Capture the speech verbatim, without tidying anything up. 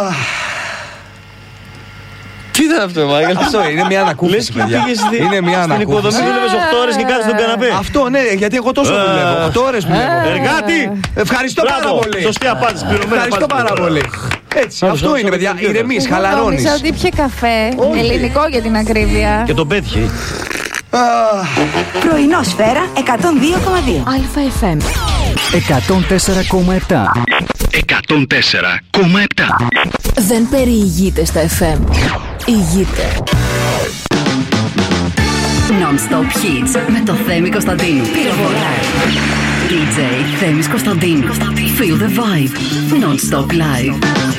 Τι ήταν αυτό, Μάγκα? Αυτό είναι μια ανακούφιση, παιδιά. Είναι μια ανακούφιση. Στην οικοδομή δούλευες οκτώ ώρες και κάθεσαι στον καναπέ. Αυτό, ναι, γιατί εγώ τόσο δουλεύω. οκτώ ώρες δουλεύω. Εργάτη! Ευχαριστώ πάρα πολύ. Σωστή απάντηση, πληρωμένη. Ευχαριστώ πάρα πολύ. Έτσι, αυτό είναι, παιδιά. Ηρεμείς, χαλαρώνεις. Νόμιζα ότι είχε καφέ. Ελληνικό για την ακρίβεια. Και τον πέτυχε. Πρωινό Σφαίρα εκατόν δύο κόμμα δύο. Αλφα εφ εμ εκατόν τέσσερα κόμμα επτά. εκατόν τέσσερα κόμμα επτά. Δεν περιηγείται στα εφ εμ. Ηγείται. Non-stop hits με το Θέμη Κωνσταντίνου. Πυροβολά. ντι τζέι Θέμης Κωνσταντίνου. Feel the vibe. Non-stop live.